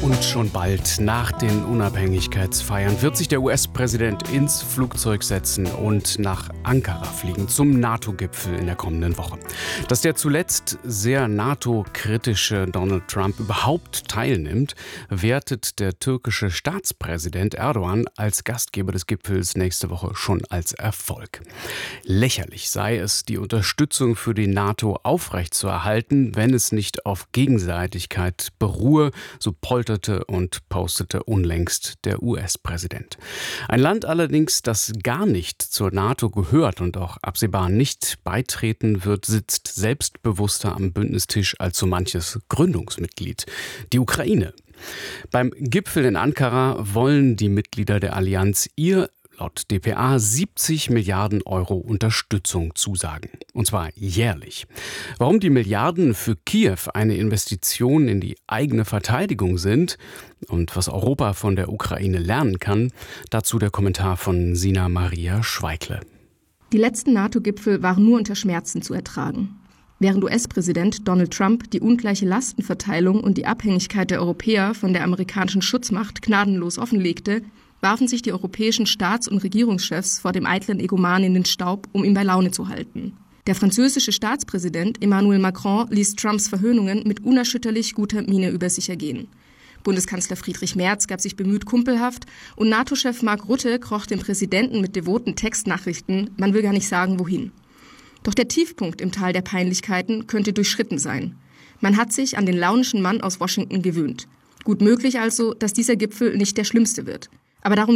Und schon bald nach den Unabhängigkeitsfeiern wird sich der US-Präsident ins Flugzeug setzen und nach Ankara fliegen zum NATO-Gipfel in der kommenden Woche. Dass der zuletzt sehr NATO-kritische Donald Trump überhaupt teilnimmt, wertet der türkische Staatspräsident Erdogan als Gastgeber des Gipfels nächste Woche schon als Erfolg. Lächerlich sei es, die Unterstützung für die NATO aufrechtzuerhalten, wenn es nicht auf Gegenseitigkeit beruhe, so polterte und postete unlängst der US-Präsident. Ein Land allerdings, das gar nicht zur NATO gehört und auch absehbar nicht beitreten wird, sitzt selbstbewusster am Bündnistisch als so manches Gründungsmitglied: die Ukraine. Beim Gipfel in Ankara wollen die Mitglieder der Allianz laut dpa 70 Milliarden Euro Unterstützung zusagen. Und zwar jährlich. Warum die Milliarden für Kiew eine Investition in die eigene Verteidigung sind und was Europa von der Ukraine lernen kann, dazu der Kommentar von Sina Maria Schweigle. Die letzten NATO-Gipfel waren nur unter Schmerzen zu ertragen. Während US-Präsident Donald Trump die ungleiche Lastenverteilung und die Abhängigkeit der Europäer von der amerikanischen Schutzmacht gnadenlos offenlegte, warfen sich die europäischen Staats- und Regierungschefs vor dem eitlen Egoman in den Staub, um ihn bei Laune zu halten. Der französische Staatspräsident Emmanuel Macron ließ Trumps Verhöhnungen mit unerschütterlich guter Miene über sich ergehen. Bundeskanzler Friedrich Merz gab sich bemüht kumpelhaft und NATO-Chef Mark Rutte kroch dem Präsidenten mit devoten Textnachrichten, man will gar nicht sagen, wohin. Doch der Tiefpunkt im Tal der Peinlichkeiten könnte durchschritten sein. Man hat sich an den launischen Mann aus Washington gewöhnt. Gut möglich also, dass dieser Gipfel nicht der schlimmste wird. Aber darum